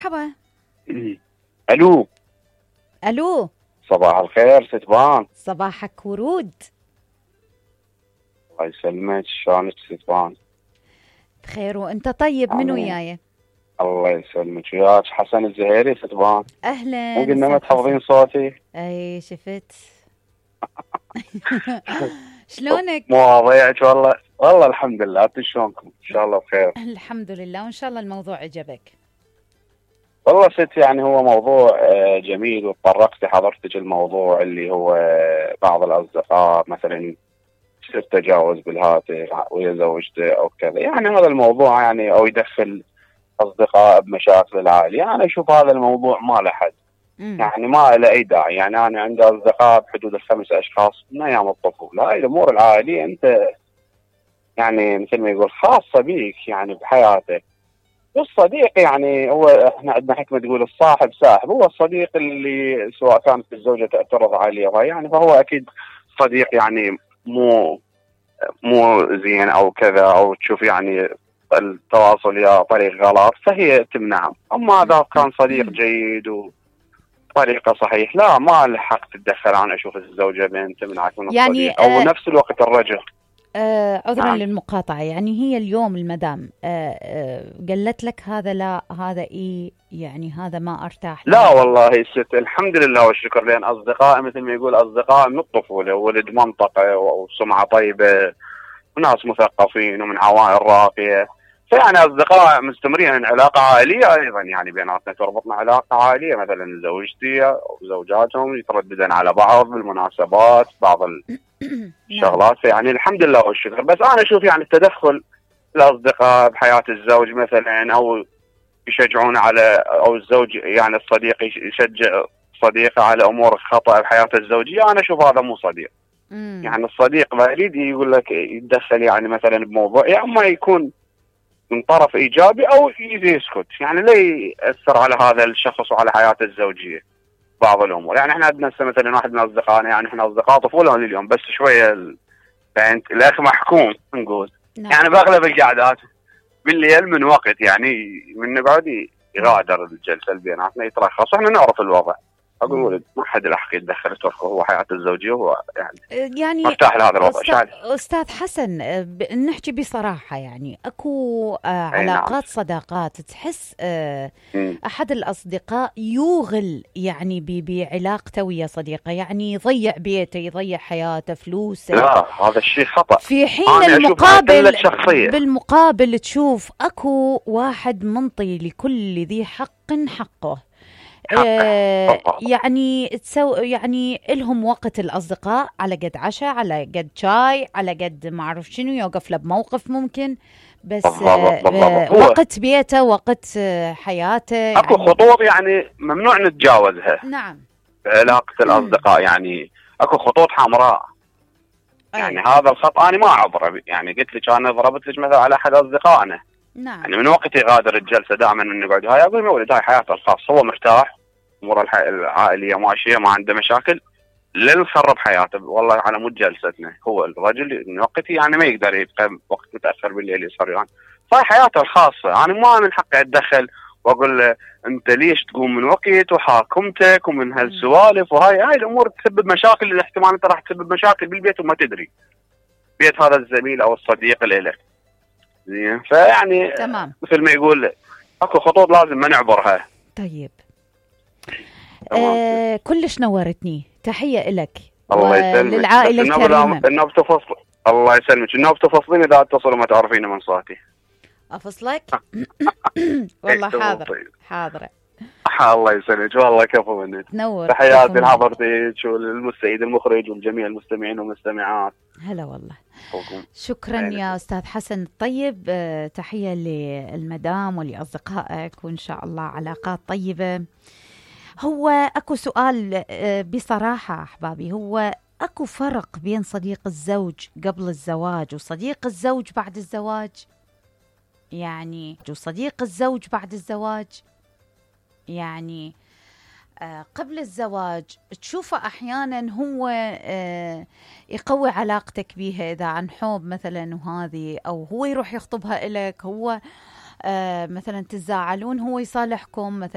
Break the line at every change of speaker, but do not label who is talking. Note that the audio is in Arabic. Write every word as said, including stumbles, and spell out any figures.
مرحبا.
الو.
الو،
صباح الخير ست بان.
صباحك ورود.
الله يسلمك، شلونك ست بان؟
بخير وانت طيب؟ من
آمين.
وياي؟
الله يسلمك، وياك حسن الزهيري ست بان.
اهلا.
مو قلنا ما
أستاذ
تحفظين
حسن.
صوتي؟
اي شفت. شلونك؟
مواضيعك والله والله الحمد لله، انتم شلونكم؟ ان شاء الله بخير.
الحمد لله، وان شاء الله الموضوع عجبك.
والله ست يعني هو موضوع آه، جميل، وتطرقتي حضرتك الموضوع اللي هو آه، بعض الاصدقاء مثلا يصير تجاوز بالهاتف ويا زوجته او كذا، يعني هذا الموضوع يعني او يدخل اصدقاء بمشاكل العائله، انا اشوف هذا الموضوع ما له حد.
امم
يعني ما له اي داعي. يعني انا عندي اصدقاء بحدود الخمس اشخاص من ايام الطفوله. هاي الامور العائليه انت يعني مثل ما يقول خاصه بيك يعني بحياتك. والصديق يعني هو احنا عندنا حكمه تقول الصاحب ساحب، هو الصديق اللي سواء كانت الزوجه تعترض عليه وهاي يعني فهو اكيد صديق يعني مو مو زين او كذا، او تشوف يعني التواصل يا طريق غلط فهي تمنعه. اما اذا كان صديق جيد وطريقه صحيح لا ما له حق تتدخل. انا اشوف الزوجه بين تمنعك من
يعني
الصديق او
آه
نفس الوقت الرجل.
آه عذرا
نعم.
للمقاطعة، يعني هي اليوم المدام آه آه قالت لك هذا لا هذا ايه، يعني هذا ما ارتاح
لا
له.
والله الست الحمد لله والشكر، لان اصدقائي مثل ما يقول اصدقاء من الطفوله، ولد منطقه وسمعه طيبه وناس مثقفين ومن عوائل راقيه. فيعني اصدقاء مستمرين، علاقه عائليه ايضا يعني بيناتنا، تربطنا علاقه عائليه، مثلا زوجتي وزوجاتهم يترددن على بعض بالمناسبات بعض
نعم.
الشغلات. فيعني الحمد لله والشكر. بس انا اشوف يعني التدخل الاصدقاء بحياه الزوج مثلا، او يشجعون على، او الزوج يعني الصديق يشجع صديقه على امور خطا بحياه الزوجيه، انا اشوف هذا مو صديق.
امم
يعني الصديق ما يريد يقول لك يتدخل يعني مثلا بموضوع، يا اما يكون من طرف ايجابي او يسكت، يعني لا ياثر على هذا الشخص وعلى حياته الزوجيه بعض الامور. يعني احنا عندنا هسه مثلا واحد من اصدقائنا، يعني احنا اصدقاء طفوله اليوم بس شويه ال... يعني الاخ محكوم نقول.
نعم.
يعني باغلب القعدات بالليل من وقت يعني من نقعد يغادر الجلسه اللي بيناتنا يترخص، واحنا نعرف الوضع. اقول
مم.
ولد ما حد راح يتدخل يتركه، هو حياته الزوجيه هو يعني
يعني
مرتاح لهذا الوضع.
أستاذ,
شايف؟
أستاذ حسن، آه، ب- نحكي بصراحة، يعني أكو آه،
اي نعم.
علاقات صداقات تحس آه،
مم.
أحد الأصدقاء يوغل يعني ب- بعلاقته ويا صديقه، يعني يضيع بيته، يضيع حياته، فلوسه،
لا هذا الشيء خطأ.
في حين
أنا أشوف هاي قلة
المقابل
شخصية.
بالمقابل تشوف أكو واحد منطي لكل ذي حق حقه. آه
حقه.
يعني تسو يعني إلهم وقت الأصدقاء على قد عشاء، على قد شاي، على قد ما أعرف شنو، يوقف له بموقف ممكن، بس آه
بالضبط بالضبط.
آه
هو
وقت بيته، وقت آه حياته
اكو
يعني.
خطوط يعني ممنوع نتجاوزها
نعم.
بعلاقة الأصدقاء. يعني اكو خطوط حمراء. يعني
أي.
هذا الخط أنا ما أعبره. يعني قلت لك أنا ضربت لك مثلا على أحد أصدقائنا،
نعم.
يعني من وقت يغادر الجلسة دائما نقعد هاي أقول مولد هاي حياته الخاصة، هو مرتاح، أمور الح- العائلية ماشية، ما عنده مشاكل، لا نخرب حياته والله على مود جلستنا. هو الرجل من وقتي يعني ما يقدر يبقى وقت متاخر بالليل يسهر يعني، فهي حياته الخاصه. انا ما من حقي اتدخل واقول له انت ليش تقوم من وقت وحاكمتك ومن هالسوالف وهاي. هاي الامور تسبب مشاكل، احتمال انت راح تسبب مشاكل بالبيت وما تدري، بيت هذا الزميل او الصديق اللي لك. زين. فيعني
تمام.
مثل ما يقول اكو خطوط لازم ما نعبرها.
طيب.
تمام.
آه كلش نورتني، تحية إلك
الله يسلمك.
وللعائلة
بس النوب
الكريمة.
النوب تفصل. الله يسلمك. النوب تفصلين اذا اتصل وما تعرفين من صوتي.
أفصلك؟ والله حاضرة حاضرة.
الله يسلمك والله كفو منك.
تنور.
تحياتي
كفو منك.
لحضرتك والسيد المخرج والجميع المستمعين والمستمعات.
هلا والله.
حكم.
شكرا يا أستاذ حسن الطيب. آه، تحية للمدام ولأصدقائك، وإن شاء الله علاقات طيبة. هو أكو سؤال آه، بصراحة أحبابي، هو أكو فرق بين صديق الزوج قبل الزواج وصديق الزوج بعد الزواج؟ يعني وصديق الزوج بعد الزواج، يعني آه قبل الزواج تشوفه أحيانا هو آه يقوي علاقتك بيها إذا عن حب مثلا وهذه، أو هو يروح يخطبها إلك، هو آه مثلا تزاعلون هو يصالحكم مثلا.